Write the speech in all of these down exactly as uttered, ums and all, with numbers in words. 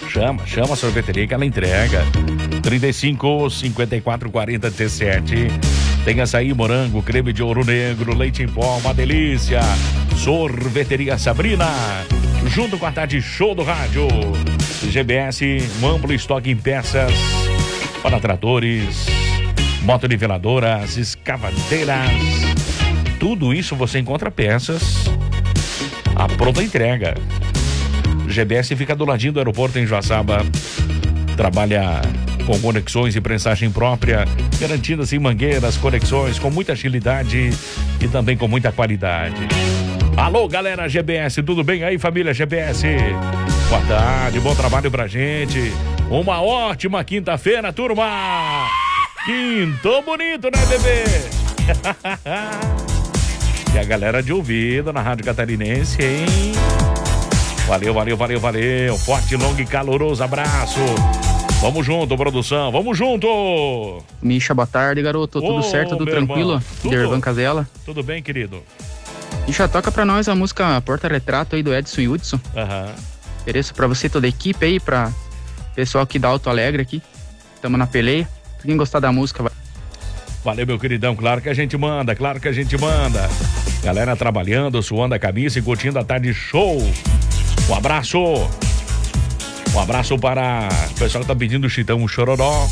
Chama, chama a sorveteria que ela entrega. trinta e cinco, cinquenta e quatro, quarenta, dezessete. Tem açaí, morango, creme de ouro negro, leite em pó, uma delícia. Sorveteria Sabrina, junto com a tarde show do rádio. G B S, um amplo estoque em peças para tratores, motoniveladoras, escavadeiras. Tudo isso você encontra peças à pronta entrega. G B S fica do ladinho do aeroporto em Joaçaba. Trabalha com conexões e prensagem própria, garantindo assim mangueiras, conexões com muita agilidade e também com muita qualidade. Alô, galera G B S, tudo bem aí, família G B S? Boa tarde, bom trabalho pra gente. Uma ótima quinta-feira, turma. Quinto bonito, né, bebê? E a galera de ouvido na Rádio Catarinense, hein? Valeu, valeu, valeu, valeu. Forte, longo e caloroso abraço. Vamos junto, produção, vamos junto. Misha, boa tarde, garoto. Tudo Ô, certo, tudo meu tranquilo? irmão, tudo. Dervan Casella. Tudo bem, querido? Misha, toca pra nós a música Porta-Retrato aí do Edson Hudson. Aham. Ofereço pra você, toda a equipe aí, pra pessoal aqui da Alto Alegre aqui. Tamo na peleia. Quem gostar da música, vai. Valeu, meu queridão, claro que a gente manda, claro que a gente manda. Galera trabalhando, suando a camisa e curtindo a tarde show. Um abraço. Um abraço para o pessoal que tá pedindo o Chitão, o Chororó.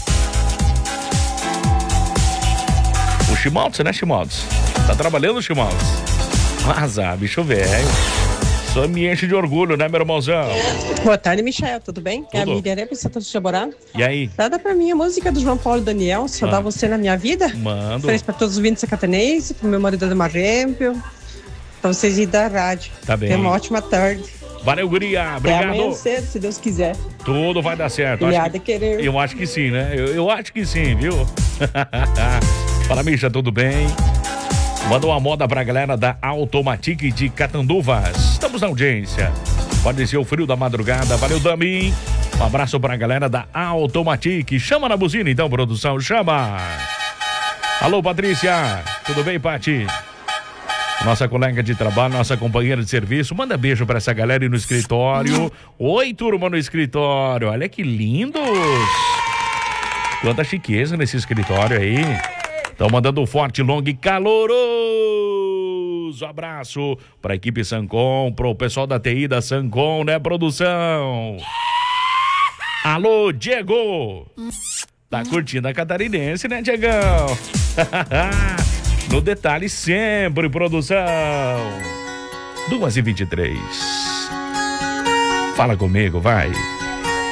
O Chimaltz, né, Chimaltz? Tá trabalhando, Chimaltz? Mas, ah, bicho velho. Só me enche de orgulho, né, meu irmãozão? Boa tarde, Michael, tudo bem? Tudo. É a Miriam Arepa, Santa Chaborá. E aí? Nada pra mim a música do João Paulo e Daniel, Só Ah. Dá Você na Minha Vida. Mando. Feliz pra todos os ouvintes catarinenses, pro meu marido Ademar Rempel, pra vocês aí da rádio. Tá bem. Tenha uma ótima tarde. Valeu, guria. Até amanhã Obrigado. cedo, se Deus quiser. Tudo vai dar certo. Acho Obrigada, que- querer. Eu acho que sim, né? Eu, eu acho que sim, viu? Fala, Misha, tudo bem? Manda uma moda pra galera da Automatic de Catanduvas. Estamos na audiência. Pode ser o frio da madrugada. Valeu, Dami. Um abraço pra galera da Automatic. Chama na buzina, então, produção. Chama. Alô, Patrícia. Tudo bem, Pati? Nossa colega de trabalho, nossa companheira de serviço. Manda beijo pra essa galera aí no escritório. Oi, turma no escritório. Olha que lindos. Quanta chiqueza nesse escritório aí. Estão mandando um forte, longo e caloroso abraço pra equipe Sancom, pro pessoal da T I da Sancom, né, produção? Alô, Diego. Tá curtindo a catarinense, né, Diegão? No detalhe sempre, produção. duas e vinte e três. Fala comigo, vai.